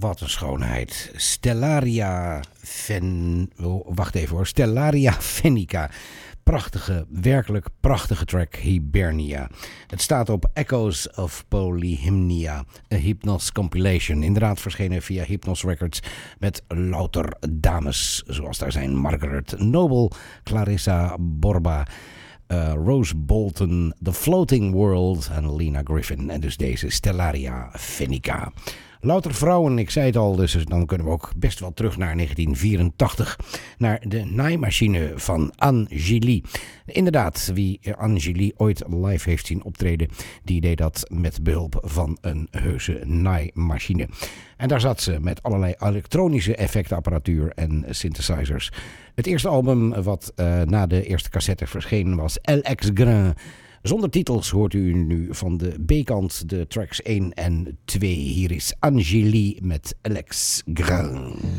wat een schoonheid. Stellaria Stellaria Fennica. Prachtige, werkelijk prachtige track, Hibernia. Het staat op Echoes of Polyhymnia, a Hypnos compilation. Inderdaad verschenen via Hypnos Records met louter dames, zoals daar zijn Margaret Noble, Clarissa Borba, Rose Bolton, The Floating World en Lena Griffin. En dus deze Stellaria Fennica. Louter vrouwen, ik zei het al, dus dan kunnen we ook best wel terug naar 1984. Naar de naaimachine van Angélie. Inderdaad, wie Angélie ooit live heeft zien optreden, die deed dat met behulp van een heuse naaimachine. En daar zat ze met allerlei elektronische effectapparatuur en synthesizers. Het eerste album wat na de eerste cassette verscheen was LX Grain. Zonder titels hoort u nu van de B-kant de tracks 1 en 2. Hier is Angélie met Alex Grain.